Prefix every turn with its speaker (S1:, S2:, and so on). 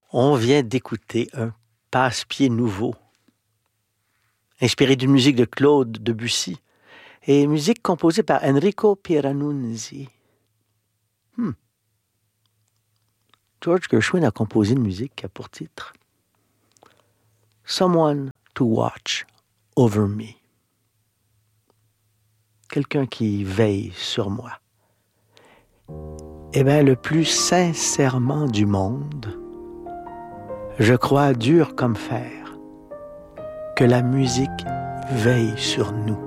S1: On vient d'écouter un passe-pied nouveau, inspiré d'une musique de Claude Debussy et musique composée par Enrico Pieranunzi. George Gershwin a composé une musique qui a pour titre Someone to Watch Over Me. Quelqu'un qui veille sur moi. Eh bien, le plus sincèrement du monde, je crois dur comme fer que la musique veille sur nous.